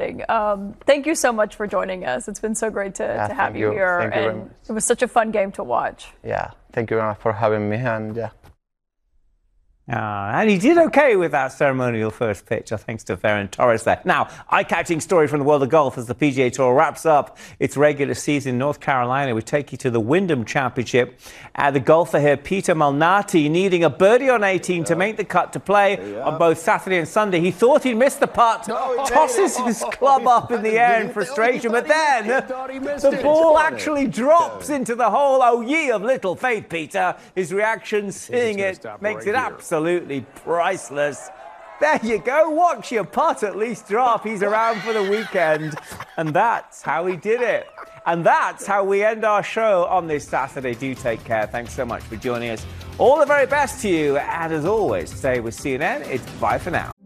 exciting. Thank you so much for joining us. It's been so great to have you here. Thank you very much. It was such a fun game to watch. Yeah, thank you very much for having me. And yeah. And he did okay with that ceremonial first pitch, thanks to Ferran Torres there. Now, eye-catching story from the world of golf as the PGA Tour wraps up its regular season in North Carolina. We take you to the Wyndham Championship. The golfer here, Peter Malnati, needing a birdie on 18 to make the cut to play on both Saturday and Sunday. He thought he'd missed the putt, tosses his club up in the air in frustration, but then the ball actually drops into the hole. Oh, ye of little faith, Peter. His reaction, seeing it, makes it absolutely priceless. There you go. Watch your putt at least drop. He's around for the weekend. And that's how he did it. And that's how we end our show on this Saturday. Do take care. Thanks so much for joining us. All the very best to you. And as always, stay with CNN. It's bye for now.